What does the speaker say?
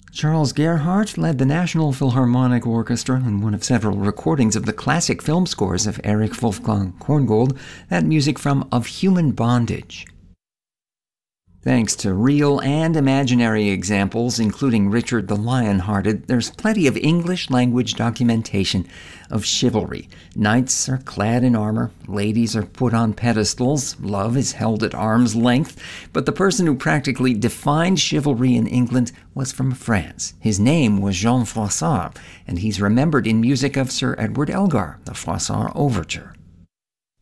Charles Gerhardt led the National Philharmonic Orchestra in one of several recordings of the classic film scores of Erich Wolfgang Korngold, that music from Of Human Bondage. Thanks to real and imaginary examples, including Richard the Lionhearted, there's plenty of English-language documentation of chivalry. Knights are clad in armor, ladies are put on pedestals, love is held at arm's length, but the person who practically defined chivalry in England was from France. His name was Jean Froissart, and he's remembered in music of Sir Edward Elgar, the Froissart Overture.